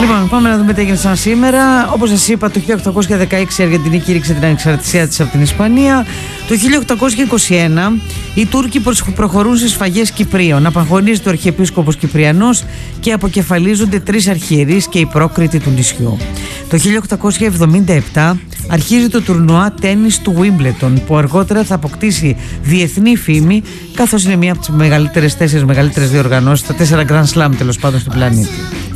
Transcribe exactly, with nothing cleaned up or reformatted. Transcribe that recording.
Λοιπόν, πάμε να δούμε τι έγινε σαν σήμερα. Όπως σας είπα, το χίλια οκτακόσια δεκαέξι η Αργεντινή κήρυξε την ανεξαρτησία της από την Ισπανία. Το χίλια οκτακόσια είκοσι ένα οι Τούρκοι προχωρούν σε σφαγές Κυπρίων. Απαγχωνίζεται ο Αρχιεπίσκοπος Κυπριανός και αποκεφαλίζονται τρεις αρχιερείς και οι πρόκριτοι του νησιού. Το χίλια οκτακόσια εβδομήντα επτά αρχίζει το τουρνουά τένις του Wimbledon, που αργότερα θα αποκτήσει διεθνή φήμη, καθώς είναι μία από τις μεγαλύτερες, τέσσερις μεγαλύτερες διοργανώσεις, τα τέσσερα Grand Slam τέλος πάντων στον πλανήτη.